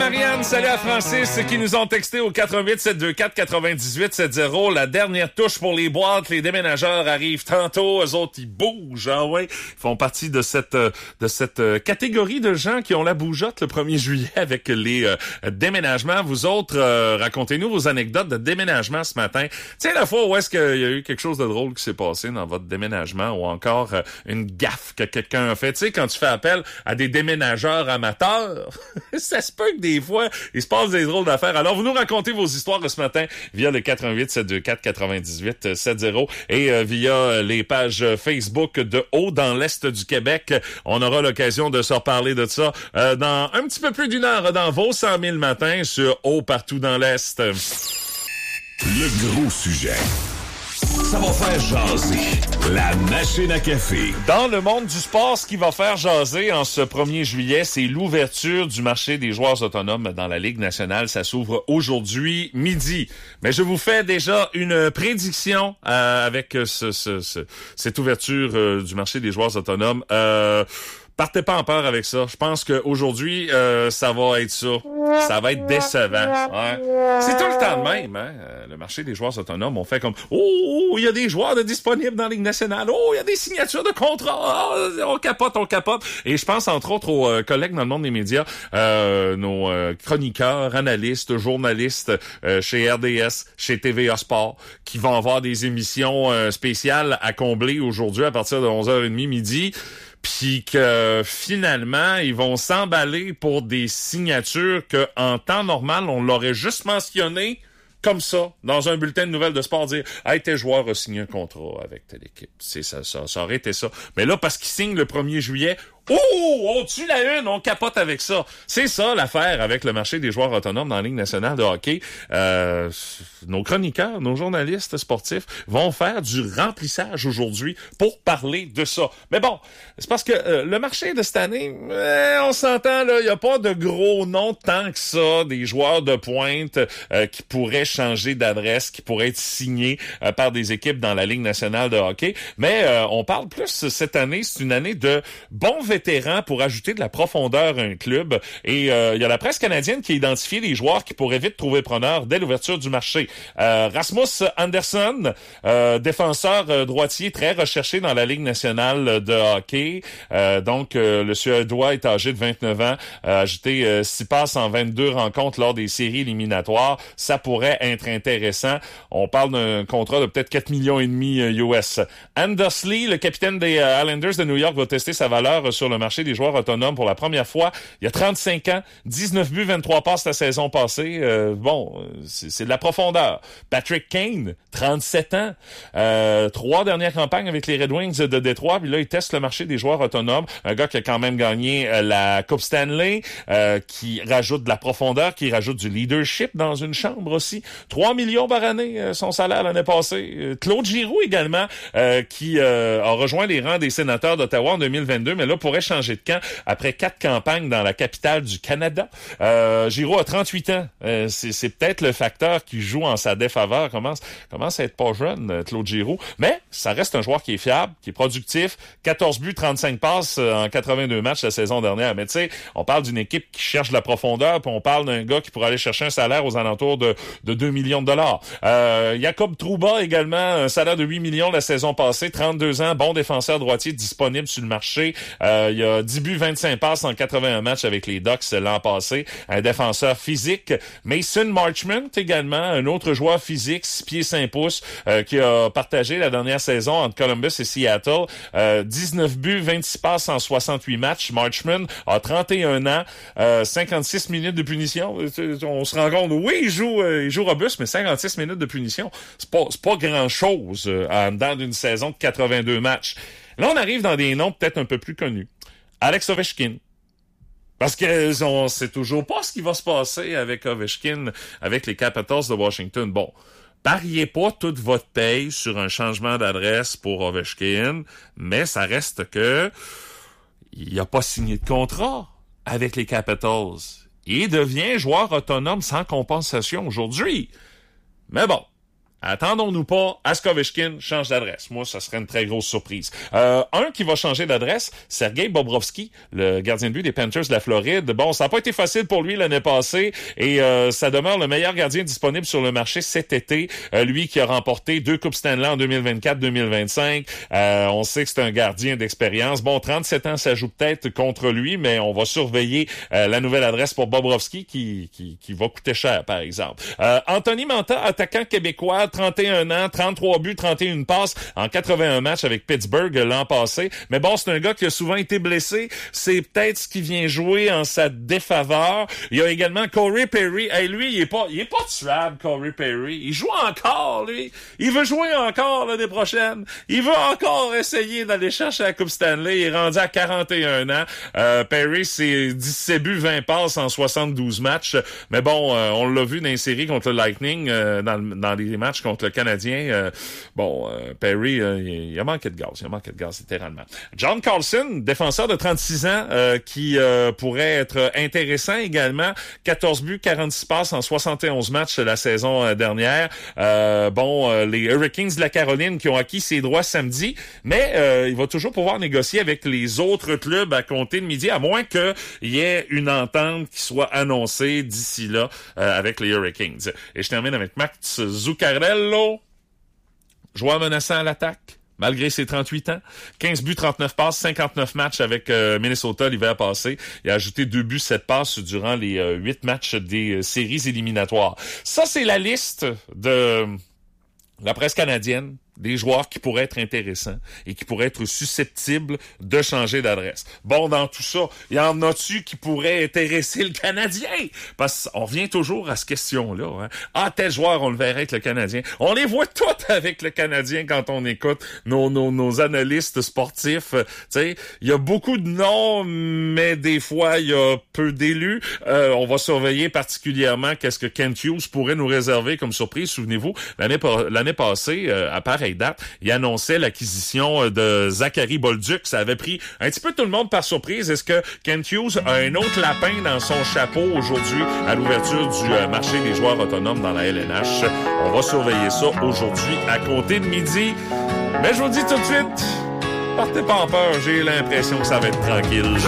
Marianne, salut à Francis qui nous ont texté au 88-724-9870. La dernière touche pour les boîtes, les déménageurs arrivent tantôt, eux autres ils bougent, ah ouais. Ils font partie de cette catégorie de gens qui ont la bougeotte le 1er juillet avec les déménagements. Vous autres, racontez-nous vos anecdotes de déménagement ce matin. Tu sais, la fois où est-ce qu'il y a eu quelque chose de drôle qui s'est passé dans votre déménagement ou encore une gaffe que quelqu'un a fait. Tu sais, quand tu fais appel à des déménageurs amateurs, ça se peut que des fois, il se passe des drôles d'affaires. Alors, vous nous racontez vos histoires ce matin via le 88-724-9870 et via les pages Facebook de Haut dans l'Est du Québec. On aura l'occasion de se reparler de ça dans un petit peu plus d'une heure dans vos 100 000 matins sur Haut partout dans l'Est. Le gros sujet. Ça va faire jaser. La machine à café. Dans le monde du sport, ce qui va faire jaser en ce 1er juillet, c'est l'ouverture du marché des joueurs autonomes dans la Ligue nationale. Ça s'ouvre aujourd'hui midi. Mais je vous fais déjà une prédiction avec cette ouverture du marché des joueurs autonomes. Partez pas en peur avec ça. Je pense qu'aujourd'hui, ça va être ça. Ça va être décevant. Ouais. C'est tout le temps de même, hein? Le marché des joueurs autonomes, on fait comme « Oh, il y a des joueurs disponibles dans la Ligue nationale. Oh, il y a des signatures de contrats. Oh, on capote. » Et je pense entre autres aux collègues dans le monde des médias, nos chroniqueurs, analystes, journalistes chez RDS, chez TVA Sport, qui vont avoir des émissions spéciales à combler aujourd'hui à partir de 11h30 midi. Puis que finalement, ils vont s'emballer pour des signatures que en temps normal, on l'aurait juste mentionné comme ça, dans un bulletin de nouvelles de sport, dire « Hey, tes joueurs ont signé un contrat avec telle équipe. » C'est ça aurait été ça. Mais là, parce qu'ils signent le 1er juillet, on tue la une, on capote avec ça. C'est ça l'affaire avec le marché des joueurs autonomes dans la Ligue nationale de hockey. Nos chroniqueurs, nos journalistes sportifs vont faire du remplissage aujourd'hui pour parler de ça. Mais bon, c'est parce que le marché de cette année, on s'entend, là, il n'y a pas de gros noms tant que ça, des joueurs de pointe qui pourraient changer d'adresse, qui pourraient être signés par des équipes dans la Ligue nationale de hockey. Mais on parle plus cette année, c'est une année de bons vétérans pour ajouter de la profondeur à un club. Et il y a la presse canadienne qui a identifié les joueurs qui pourraient vite trouver preneur dès l'ouverture du marché. Rasmus Andersson, défenseur droitier très recherché dans la Ligue nationale de hockey. Donc, le Suédois est âgé de 29 ans, a ajouté 6 passes en 22 rencontres lors des séries éliminatoires. Ça pourrait être intéressant. On parle d'un contrat de peut-être 4,5 millions US. Anders Lee, le capitaine des Islanders de New York, va tester sa valeur sur le marché des joueurs autonomes pour la première fois. Il y a 35 ans, 19 buts, 23 passes la saison passée. C'est de la profondeur. Patrick Kane, 37 ans, 3 dernières campagnes avec les Red Wings de Détroit. Puis là, il teste le marché des joueurs autonomes. Un gars qui a quand même gagné la Coupe Stanley, qui rajoute de la profondeur, qui rajoute du leadership dans une chambre aussi. 3 millions par année, son salaire l'année passée. Claude Giroux également, qui a rejoint les rangs des Sénateurs d'Ottawa en 2022, mais là, pourrait changer de camp après 4 campagnes dans la capitale du Canada. Giroux a 38 ans. C'est peut-être le facteur qui joue en sa défaveur. Commence à être pas jeune, Claude Giroux. Mais ça reste un joueur qui est fiable, qui est productif. 14 buts, 35 passes en 82 matchs la saison dernière. Mais tu sais, on parle d'une équipe qui cherche de la profondeur, puis on parle d'un gars qui pourrait aller chercher un salaire aux alentours de 2 millions de dollars. Jacob Trouba également, un salaire de 8 millions la saison passée. 32 ans, bon défenseur droitier disponible sur le marché. Il y a 10 buts, 25 passes en 81 matchs avec les Ducks l'an passé. Un défenseur physique. Mason Marchment également, un autre joueur physique, 6 pieds 5 pouces, qui a partagé la dernière saison entre Columbus et Seattle. 19 buts, 26 passes en 68 matchs. Marchment a 31 ans, 56 minutes de punition. On se rend compte, oui, il joue robuste, mais 56 minutes de punition, c'est pas grand-chose en dedans d'une saison de 82 matchs. Là, on arrive dans des noms peut-être un peu plus connus. Alex Ovechkin. Parce que on sait toujours pas ce qui va se passer avec Ovechkin, avec les Capitals de Washington. Bon, pariez pas toute votre paye sur un changement d'adresse pour Ovechkin, mais ça reste que il a pas signé de contrat avec les Capitals. Il devient joueur autonome sans compensation aujourd'hui. Mais bon, attendons-nous pas à ce qu'Ovechkin change d'adresse. Moi, ça serait une très grosse surprise. Un qui va changer d'adresse, Sergei Bobrovsky, le gardien de but des Panthers de la Floride. Bon, ça n'a pas été facile pour lui l'année passée et ça demeure le meilleur gardien disponible sur le marché cet été. Lui qui a remporté 2 Coupes Stanley en 2024-2025. On sait que c'est un gardien d'expérience. Bon, 37 ans, ça joue peut-être contre lui, mais on va surveiller la nouvelle adresse pour Bobrovsky qui va coûter cher, par exemple. Anthony Mantha, attaquant québécois, 31 ans, 33 buts, 31 passes en 81 matchs avec Pittsburgh l'an passé. Mais bon, c'est un gars qui a souvent été blessé. C'est peut-être ce qui vient jouer en sa défaveur. Il y a également Corey Perry. Hey, lui, il est pas tuable, Corey Perry. Il joue encore, lui. Il veut jouer encore l'année prochaine. Il veut encore essayer d'aller chercher la Coupe Stanley. Il est rendu à 41 ans. Perry, c'est 17 buts, 20 passes en 72 matchs. Mais bon, on l'a vu dans les séries contre le Lightning, dans les matchs contre le Canadien. Perry, il a manqué de gaz, littéralement. John Carlson, défenseur de 36 ans, qui pourrait être intéressant également. 14 buts, 46 passes en 71 matchs la saison dernière. Les Hurricanes de la Caroline qui ont acquis ses droits samedi, mais il va toujours pouvoir négocier avec les autres clubs à compter de midi, à moins qu'il y ait une entente qui soit annoncée d'ici là avec les Hurricanes. Et je termine avec Max Zuccarello, joueur menaçant à l'attaque. Malgré ses 38 ans, 15 buts, 39 passes, 59 matchs avec Minnesota l'hiver passé. Il a ajouté 2 buts, 7 passes durant les 8 matchs des séries éliminatoires. Ça, c'est la liste de la presse canadienne, des joueurs qui pourraient être intéressants et qui pourraient être susceptibles de changer d'adresse. Bon, dans tout ça, y en a-tu qui pourraient intéresser le Canadien? Parce qu'on revient toujours à cette question-là. Hein? Ah, tel joueur, on le verrait avec le Canadien. On les voit tous avec le Canadien quand on écoute nos analystes sportifs. Tu sais, il y a beaucoup de noms, mais des fois, il y a peu d'élus. On va surveiller particulièrement qu'est-ce que Kent Hughes pourrait nous réserver comme surprise. Souvenez-vous, l'année passée, à pareille date, il annonçait l'acquisition de Zachary Bolduc. Ça avait pris un petit peu tout le monde par surprise. Est-ce que Kent Hughes a un autre lapin dans son chapeau aujourd'hui à l'ouverture du marché des joueurs autonomes dans la LNH? On va surveiller ça aujourd'hui à compter de midi. Mais je vous dis tout de suite, partez pas en peur, j'ai l'impression que ça va être tranquille.